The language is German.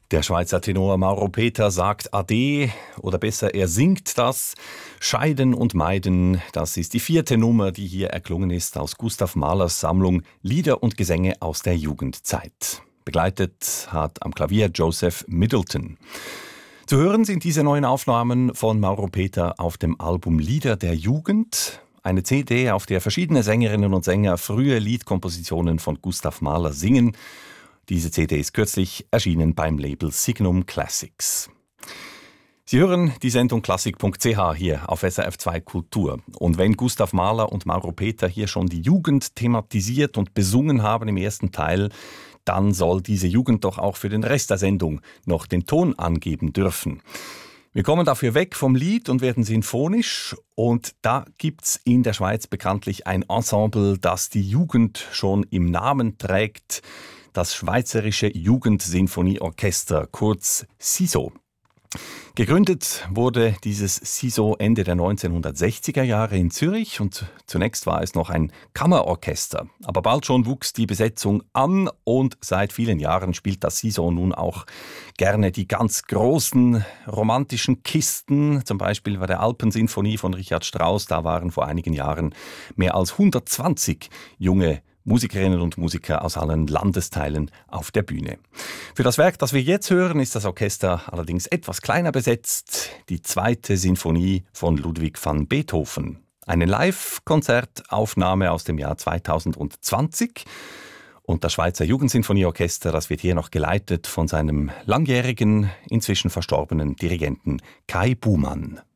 Der Schweizer Tenor Mauro Peter sagt Ade, oder besser, er singt das. Scheiden und Meiden, das ist die 4. Nummer, die hier erklungen ist aus Gustav Mahlers Sammlung Lieder und Gesänge aus der Jugendzeit. Begleitet hat am Klavier Joseph Middleton. Zu hören sind diese neuen Aufnahmen von Mauro Peter auf dem Album Lieder der Jugend. Eine CD, auf der verschiedene Sängerinnen und Sänger frühe Liedkompositionen von Gustav Mahler singen. Diese CD ist kürzlich erschienen beim Label Signum Classics. Sie hören die Sendung klassik.ch hier auf SRF 2 Kultur. Und wenn Gustav Mahler und Mauro Peter hier schon die Jugend thematisiert und besungen haben im ersten Teil, dann soll diese Jugend doch auch für den Rest der Sendung noch den Ton angeben dürfen. Wir kommen dafür weg vom Lied und werden sinfonisch. Und da gibt's in der Schweiz bekanntlich ein Ensemble, das die Jugend schon im Namen trägt. Das Schweizerische Jugendsinfonieorchester, kurz SISO. Gegründet wurde dieses SISO Ende der 1960er Jahre in Zürich und zunächst war es noch ein Kammerorchester. Aber bald schon wuchs die Besetzung an und seit vielen Jahren spielt das SISO nun auch gerne die ganz großen romantischen Kisten. Zum Beispiel bei der Alpensinfonie von Richard Strauss, da waren vor einigen Jahren mehr als 120 junge Musikerinnen und Musiker aus allen Landesteilen auf der Bühne. Für das Werk, das wir jetzt hören, ist das Orchester allerdings etwas kleiner besetzt. Die 2. Sinfonie von Ludwig van Beethoven. Eine Live-Konzertaufnahme aus dem Jahr 2020. Und das Schweizer Jugendsinfonieorchester, das wird hier noch geleitet von seinem langjährigen, inzwischen verstorbenen Dirigenten Kai Bumann.